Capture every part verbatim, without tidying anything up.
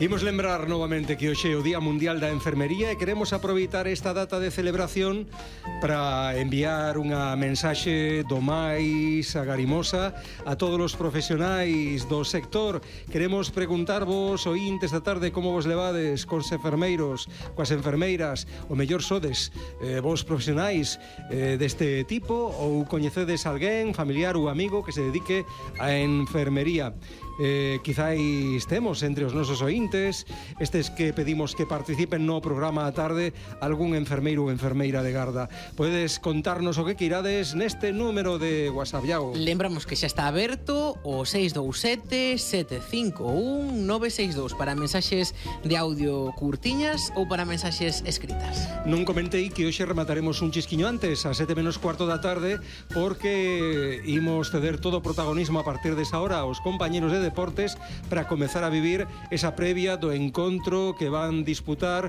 Imos lembrar novamente que hoxe é o Día Mundial da Enfermería e queremos aproveitar esta data de celebración para enviar unha mensaxe do máis agarimosa a todos os profesionais do sector. Queremos preguntarvos, oíntes da tarde, como vos levades cos enfermeiros, coas enfermeiras, o mellor sodes eh, vos profesionais eh, deste tipo, ou coñecedes alguén, familiar ou amigo que se dedique á enfermería. Eh, quizáis temos entre os nosos oíntes estes que pedimos que participen no programa a tarde algún enfermeiro ou enfermeira de garda. Podedes contarnos o que queirades neste número de WhatsApp, Iago. Lembramos que xa está aberto o seis dous sete, sete cinco un, nove seis dous para mensaxes de audio curtiñas ou para mensaxes escritas. Non comentei que hoxe remataremos un chisquiño antes, a sete menos cuarto da tarde, porque imos ceder todo o protagonismo a partir desa hora aos compañeros de deportes para comezar a vivir esa previa do encontro que van disputar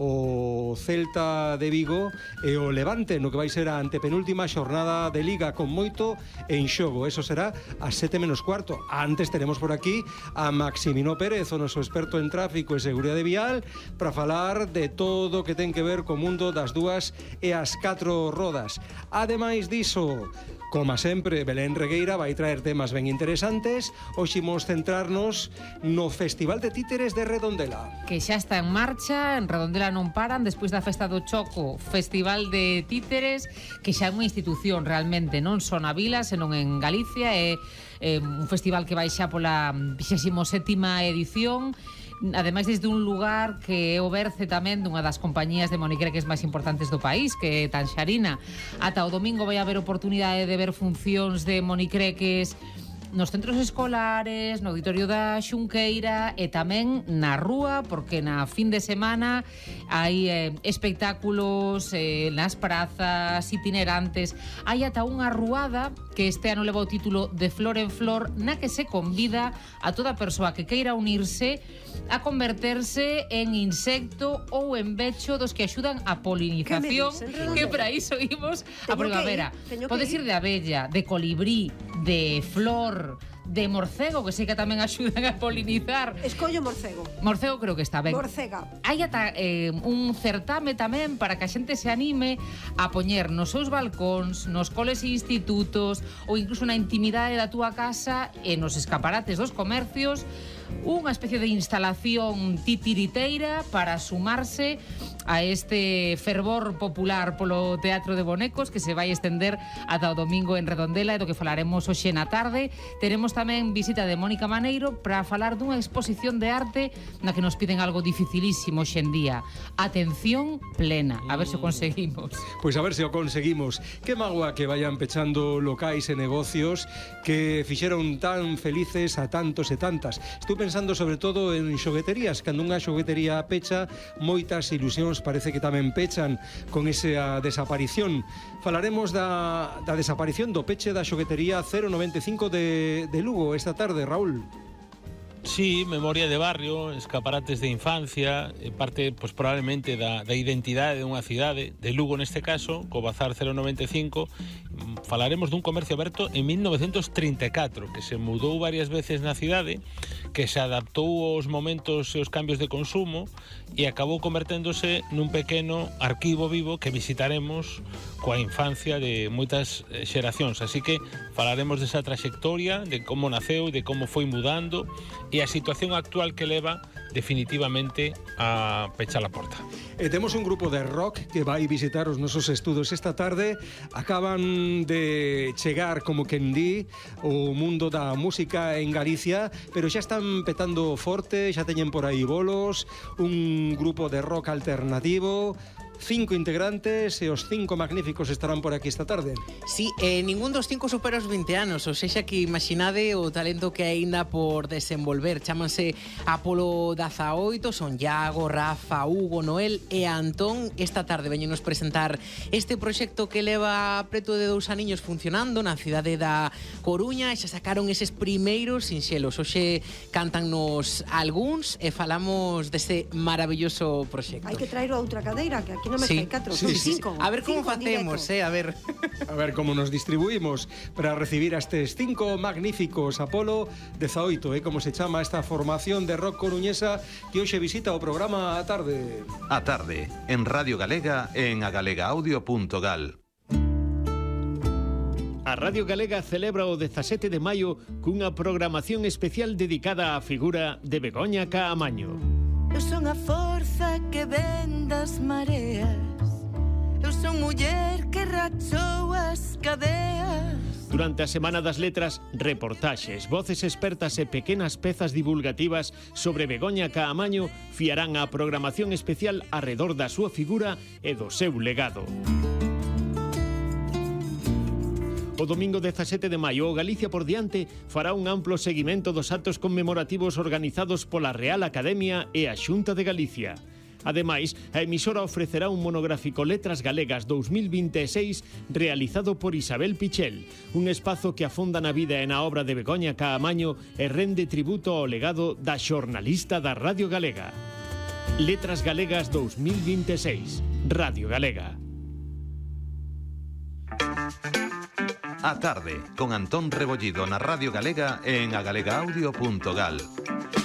o Celta de Vigo e o Levante, no que vai ser a antepenúltima xornada de Liga, con moito en xogo. Eso será a sete menos cuarto. Antes teremos por aquí a Maximino Pérez, o noso experto en tráfico e seguridade vial, para falar de todo o que ten que ver co mundo das dúas e as catro rodas. Ademais diso, como sempre, Belén Regueira vai traer temas ben interesantes. Hoxe imos centrarnos no Festival de Títeres de Redondela, que xa está en marcha. En Redondela non paran, despois da festa do Choco, Festival de Títeres, que xa é unha institución realmente, non só na vila, senón en Galicia. É, é un festival que vai xa pola vixésima sétima edición, ademais desde un lugar que é o berce tamén dunha das compañías de monicreques máis importantes do país, que é Tanxarina. Ata o domingo vai haber oportunidade de ver funcións de monicreques nos centros escolares, no auditorio da Xunqueira e tamén na rúa, porque na fin de semana hai eh, espectáculos eh, nas prazas itinerantes. Hai ata unha ruada que este ano leva o título de Flor en Flor, na que se convida a toda persoa que queira unirse a converterse en insecto ou en becho dos que axudan a polinización, que para iso imos a primavera. Podes ir de abella, de colibrí, de flor, de morcego, que sei que tamén axudan a polinizar. Escollo morcego. Morcego creo que está ben. Morcega. Hai ata eh, un certame tamén para que a xente se anime a poñer nos seus balcóns, nos coles e institutos, ou incluso na intimidade da túa casa e nos escaparates dos comercios, unha especie de instalación titiriteira para sumarse a este fervor popular polo Teatro de Bonecos, que se vai estender ata o domingo en Redondela, e do que falaremos hoxe na tarde. Teremos tamén visita de Mónica Maneiro para falar dunha exposición de arte na que nos piden algo dificilísimo hoxe en día: atención plena. A ver se o conseguimos. Pois a ver se o conseguimos. Que magua que vayan pechando locais e negocios que fixeron tan felices a tantos e tantas. Estou pensando sobre todo en xogueterías. Cando unha xoguetería pecha, moitas ilusións parece que tamén pechan con esa desaparición. Falaremos da, da desaparición do peche da xoguetería cero noventa e cinco de, de Lugo esta tarde, Raúl. Sí, memoria de barrio, escaparates de infancia, parte, pues, probablemente da, da identidade de unha cidade, de Lugo neste caso, co Bazar cero noventa e cinco. Falaremos dun comercio aberto en mil novecientos trinta e catro, que se mudou varias veces na cidade, que se adaptou aos momentos e aos cambios de consumo e acabou converténdose nun pequeno arquivo vivo que visitaremos coa infancia de moitas xeracións. Así que falaremos desa traxectoria, de como naceu, de como foi mudando e a situación actual que leva definitivamente a pechar a porta. E temos un grupo de rock que vai visitar os nosos estudos esta tarde. Acaban de chegar, como quen di, o mundo da música en Galicia, pero xa están petando forte, xa teñen por aí bolos, un grupo de rock alternativo. Cinco integrantes e os cinco magníficos estarán por aquí esta tarde. Sí, eh, ningún dos cinco supera os vinte anos, ou sexa que imaginade o talento que aínda por desenvolver. Chámanse Apolo dezaoito, son Iago, Rafa, Hugo, Noel e Antón. Esta tarde veñenos presentar este proxecto que leva preto de dous aniños funcionando na cidade da Coruña, e xa sacaron eses primeiros sinxelos. Hoxe cantannos algúns e falamos dese maravilloso proxecto. Hai que traer outra cadeira, que aquí Unha máis Sí. que catro, Sí, son sí, cinco. A ver como Cinco en facemos, directo. eh, a ver. A ver como nos distribuimos para recibir a estes cinco magníficos Apolo dezaoito, eh, como se chama esta formación de rock coruñesa que hoxe visita o programa a tarde. A tarde, en Radio Galega e en agalegaaudio punto gal. A Radio Galega celebra o dezasete de maio cunha programación especial dedicada á figura de Begoña Caamaño. Eu son a forza que ven das mareas. Eu son muller que rachou as cadeas. Durante a Semana das Letras, reportaxes, voces expertas e pequenas pezas divulgativas sobre Begoña Caamaño fiarán a programación especial arredor da súa figura e do seu legado. O domingo dezasete de maio, o Galicia por diante fará un amplo seguimento dos actos conmemorativos organizados pola Real Academia e a Xunta de Galicia. Ademais, a emisora ofrecerá un monográfico Letras Galegas dous mil vinte e seis realizado por Isabel Pichel, un espazo que afonda na vida e na obra de Begoña Caamaño e rende tributo ao legado da xornalista da Radio Galega. Letras Galegas dous mil vinte e seis, Radio Galega. A tarde, con Antón Rebollido na Radio Galega e en agalegaaudio punto gal.